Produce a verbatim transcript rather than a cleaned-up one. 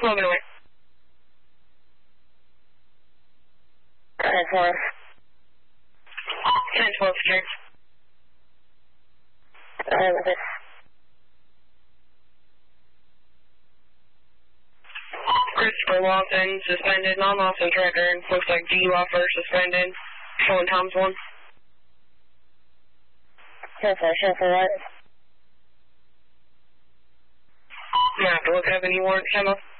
Moving away. ten four. ten twelve, secure. Alright, with it. Christopher Lawson, suspended, non-Lawson record. Looks like G. Lawfer, suspended. Showing Tom's one. ten four, ten four, what? I'm gonna have to look up any warrants, Emma.